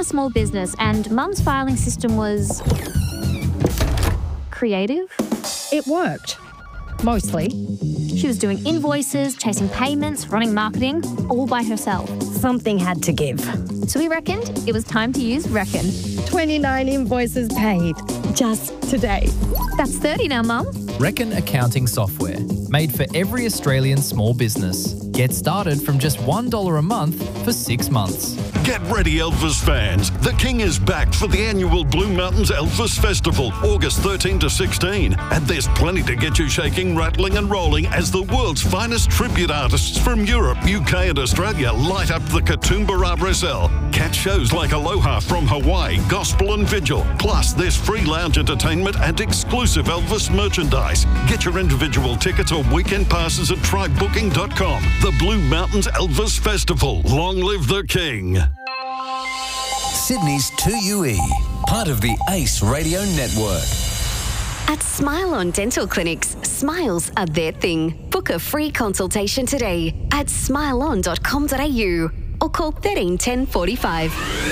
small business and Mum's filing system was creative. It worked. Mostly. She was doing invoices, chasing payments, running marketing, all by herself. Something had to give. So we reckoned it was time to use Reckon. 29 invoices paid. Just today. That's 30 now, Mum. Reckon accounting software, made for every Australian small business. Get started from just $1 a month for 6 months. Get ready, Elvis fans. The King is back for the annual Blue Mountains Elvis Festival, August 13 to 16. And there's plenty to get you shaking, rattling and rolling as the world's finest tribute artists from Europe, UK and Australia light up the Katoomba RSL. Catch shows like Aloha from Hawaii, Gospel and Vigil. Plus, there's free lounge entertainment and exclusive Elvis merchandise. Get your individual tickets or weekend passes at trybooking.com. The Blue Mountains Elvis Festival. Long live the King. Sydney's 2UE, part of the ACE Radio Network. At Smile On Dental Clinics, smiles are their thing. Book a free consultation today at smileon.com.au or call 13 10 45.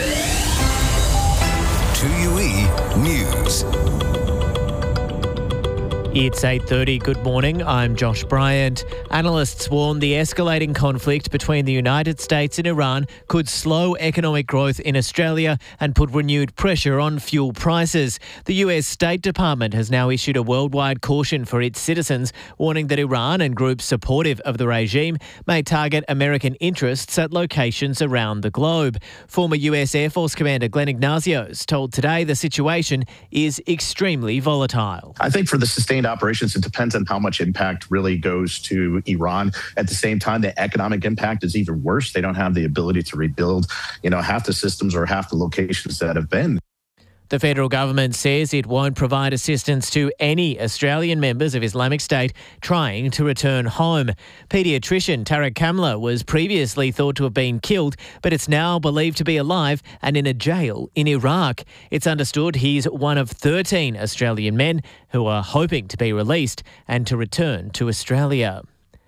2UE News. It's 8:30. Good morning. I'm Josh Bryant. Analysts warn the escalating conflict between the United States and Iran could slow economic growth in Australia and put renewed pressure on fuel prices. The US State Department has now issued a worldwide caution for its citizens, warning that Iran and groups supportive of the regime may target American interests at locations around the globe. Former US Air Force Commander Glenn Ignatios told Today the situation is extremely volatile. I think for the sustained operations, it depends on how much impact really goes to Iran. At the same time, the economic impact is even worse. They don't have the ability to rebuild, half the systems or half the locations that have been. The federal government says it won't provide assistance to any Australian members of Islamic State trying to return home. Paediatrician Tarek Kamla was previously thought to have been killed, but it's now believed to be alive and in a jail in Iraq. It's understood he's one of 13 Australian men who are hoping to be released and to return to Australia.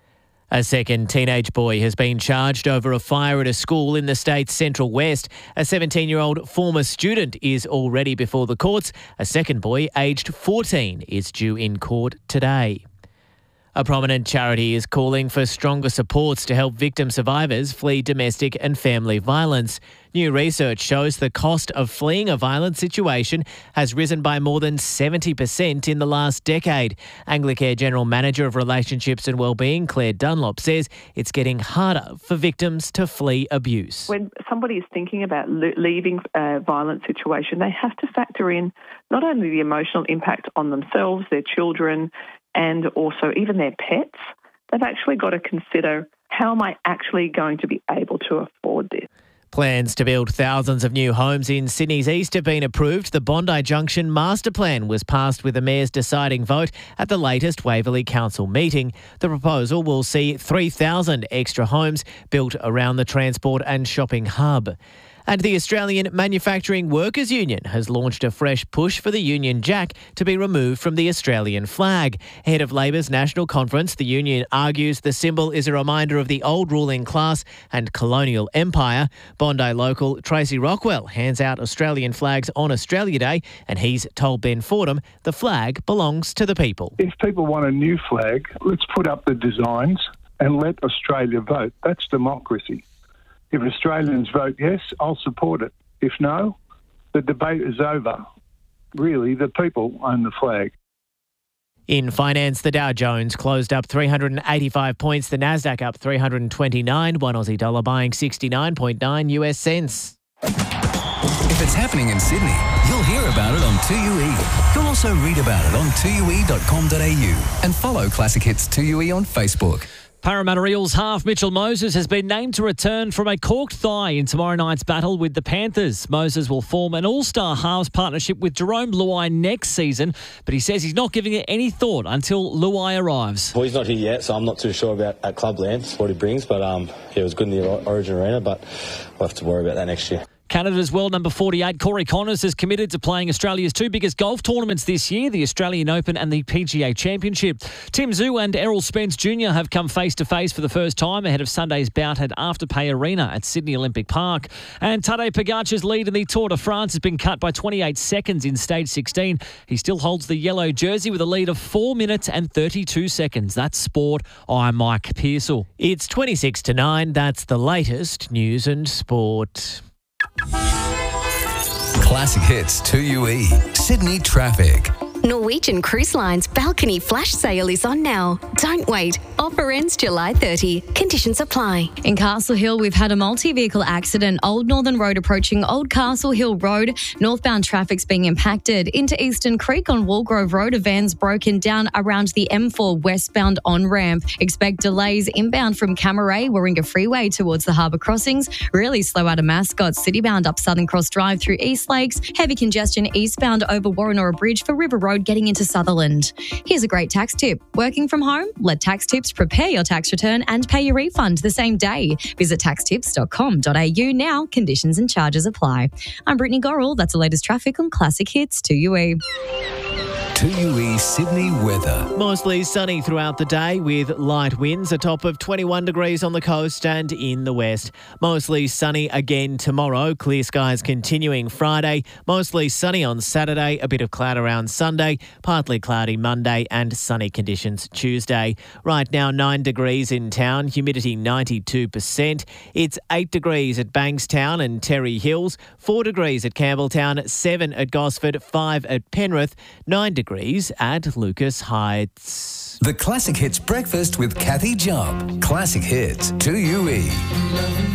A second teenage boy has been charged over a fire at a school in the state's Central West. A 17-year-old former student is already before the courts. A second boy, aged 14, is due in court today. A prominent charity is calling for stronger supports to help victim survivors flee domestic and family violence. New research shows the cost of fleeing a violent situation has risen by more than 70% in the last decade. Anglicare General Manager of Relationships and Wellbeing, Claire Dunlop, says it's getting harder for victims to flee abuse. When somebody is thinking about leaving a violent situation, they have to factor in not only the emotional impact on themselves, their children, and also even their pets. They've actually got to consider, how am I actually going to be able to afford this? Plans to build thousands of new homes in Sydney's east have been approved. The Bondi Junction Master Plan was passed with the Mayor's deciding vote at the latest Waverley Council meeting. The proposal will see 3,000 extra homes built around the transport and shopping hub. And the Australian Manufacturing Workers Union has launched a fresh push for the Union Jack to be removed from the Australian flag. Ahead of Labor's national conference, the union argues the symbol is a reminder of the old ruling class and colonial empire. Bondi local Tracy Rockwell hands out Australian flags on Australia Day, and he's told Ben Fordham the flag belongs to the people. If people want a new flag, let's put up the designs and let Australia vote. That's democracy. If Australians vote yes, I'll support it. If no, the debate is over. Really, the people own the flag. In finance, the Dow Jones closed up 385 points, the Nasdaq up 329, one Aussie dollar buying 69.9 US cents. If it's happening in Sydney, you'll hear about it on 2UE. You'll also read about it on 2UE.com.au and follow Classic Hits 2UE on Facebook. Parramatta Eels half Mitchell Moses has been named to return from a corked thigh in tomorrow night's battle with the Panthers. Moses will form an all-star halves partnership with Jerome Luai next season, but he says he's not giving it any thought until Luai arrives. Well, he's not here yet, so I'm not too sure about at Clubland what he brings, but it was good in the Origin Arena, but we'll have to worry about that next year. Canada's world number 48, Corey Connors, is committed to playing Australia's two biggest golf tournaments this year, the Australian Open and the PGA Championship. Tim Zhu and Errol Spence Jr. have come face-to-face for the first time ahead of Sunday's bout at Afterpay Arena at Sydney Olympic Park. And Tadej Pogacar's lead in the Tour de France has been cut by 28 seconds in Stage 16. He still holds the yellow jersey with a lead of 4 minutes and 32 seconds. That's sport. I'm Mike Pearsall. It's 26 to 9. That's the latest news and sport. Classic Hits 2UE. Sydney traffic. Norwegian Cruise Line's balcony flash sale is on now. Don't wait. Offer ends July 30. Conditions apply. In Castle Hill, we've had a multi-vehicle accident. Old Northern Road approaching Old Castle Hill Road. Northbound traffic's being impacted. Into Eastern Creek on Walgrove Road, a van's broken down around the M4 westbound on-ramp. Expect delays inbound from Camaray, Warringah Freeway towards the harbour crossings. Really slow out of Mascot. Citybound up Southern Cross Drive through East Lakes. Heavy congestion eastbound over Warrenora Bridge for River Road getting into Sutherland. Here's a great tax tip. Working from home? Let Tax Tips prepare your tax return and pay your refund the same day. Visit taxtips.com.au now. Conditions and charges apply. I'm Brittany Gorrell. That's the latest traffic on Classic Hits 2UE. 2UE Sydney weather. Mostly sunny throughout the day with light winds, a top of 21 degrees on the coast and in the west. Mostly sunny again tomorrow. Clear skies continuing Friday. Mostly sunny on Saturday. A bit of cloud around Sunday. Partly cloudy Monday and sunny conditions Tuesday. Right now 9 degrees in town. Humidity 92%. It's 8 degrees at Bankstown and Terry Hills. 4 degrees at Campbelltown. 7 at Gosford. 5 at Penrith. 9 degrees at Lucas Heights. The Classic Hits Breakfast with Kathy Job. Classic Hits 2UE.